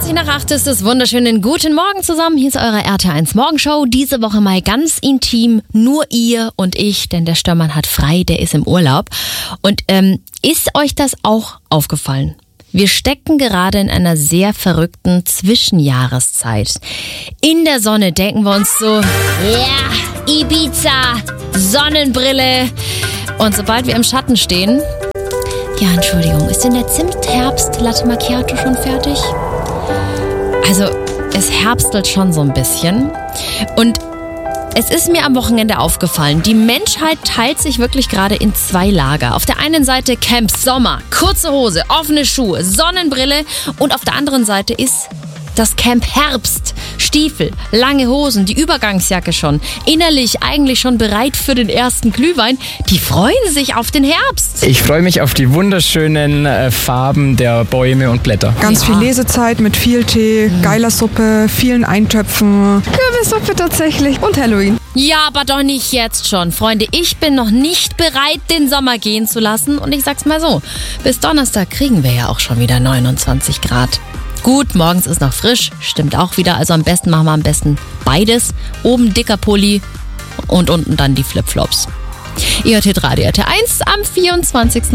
7:20 ist es. Wunderschönen guten Morgen zusammen. Hier ist eure RT1 Morgenshow. Diese Woche mal ganz intim, nur ihr und ich, denn der Störmann hat frei, der ist im Urlaub. Und ist euch das auch aufgefallen? Wir stecken gerade in einer sehr verrückten Zwischenjahreszeit. In der Sonne denken wir uns so, ja, Ibiza, Sonnenbrille. Und sobald wir im Schatten stehen, ja, Entschuldigung, ist denn der Zimt-Herbst-Latte Macchiato schon fertig? Also, es herbstelt schon so ein bisschen. Und es ist mir am Wochenende aufgefallen, die Menschheit teilt sich wirklich gerade in zwei Lager. Auf der einen Seite Camp Sommer, kurze Hose, offene Schuhe, Sonnenbrille. Und auf der anderen Seite ist das Camp Herbst. Stiefel, lange Hosen, die Übergangsjacke schon. Innerlich eigentlich schon bereit für den ersten Glühwein. Die freuen sich auf den Herbst. Ich freue mich auf die wunderschönen Farben der Bäume und Blätter. Ganz viel Lesezeit mit viel Tee, geiler Suppe, vielen Eintöpfen. Kürbissuppe tatsächlich und Halloween. Ja, aber doch nicht jetzt schon. Freunde, ich bin noch nicht bereit, den Sommer gehen zu lassen. Und ich sag's mal so, bis Donnerstag kriegen wir ja auch schon wieder 29 Grad. Gut, morgens ist noch frisch, stimmt auch wieder. Also machen wir am besten beides. Oben dicker Pulli und unten dann die Flipflops. Ihr hört Radio RT1 am 24.